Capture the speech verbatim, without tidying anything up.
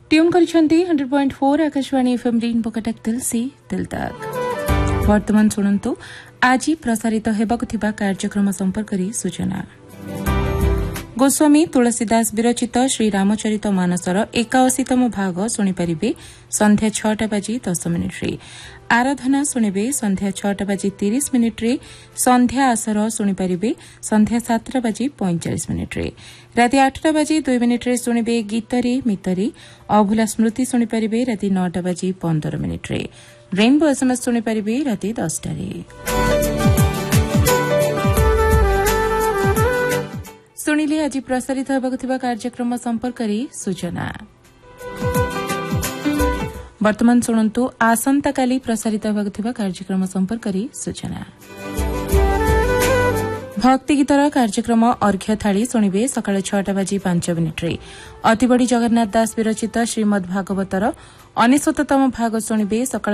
Tune करिसेंती hundred point four Akashvani FM rainbow Cuttack दिल से दिल तक। वर्तमान शुणन्तु आज प्रसारित हेबाकु थिबा कार्यक्रम संपर्करी सूचना। गोस्वामी तुलसीदास विरचित श्री रामचरित मानसर एकाशीतम भाग शुणिपारे संध्या छटा बाजी दस मिनिट्रे। आराधना शुणिबे संध्या छटा बाजी तीस मिनिट्रे। संध्या आसर शुणिपारे संध्या सातटा बाजी पैंचाश मिनिट्रे। राति आठटा बाजी दुई मिनिट्रे शुणिबे गीतरे मितरे। अभूला स्मृति शुणिपारे राति नौटा बाजी पंदर मिनिट्रे। रेनबो एसएमएस शुणिपारे राति दसटारे। शुणिले आज प्रसारित हेबाकु थिबा कार्यक्रम संपर्करी सूचना। वर्तमान शुणन्तु आसंताकाली प्रसारित हेबाकु थिबा कार्यक्रम संपर्करी सूचना। भक्ति गीतर कार्यक्रम अर्घ्य थाली शुणिबे सकाळ छटा बाजी पांच मिनिट्रे। अतिबड़ी जगन्नाथ दास विरचित श्रीमद् भागवतर अनेशततम भाग शुणिबे सकाळ